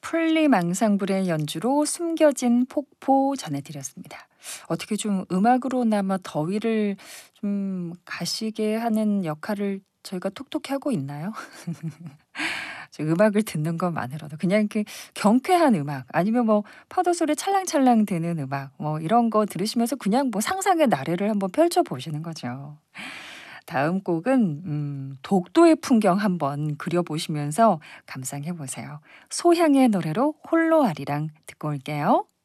풀리망상불의 연주로 숨겨진 폭포 전해드렸습니다. 어떻게 좀 음악으로나마 더위를 좀 가시게 하는 역할을 저희가 톡톡히 하고 있나요? 음악을 듣는 것만으로도 그냥 이렇게 경쾌한 음악 아니면 뭐 파도 소리 찰랑찰랑 드는 음악 뭐 이런 거 들으시면서 그냥 뭐 상상의 나래를 한번 펼쳐 보시는 거죠. 다음 곡은 독도의 풍경 한번 그려 보시면서 감상해 보세요. 소향의 노래로 홀로 아리랑 듣고 올게요.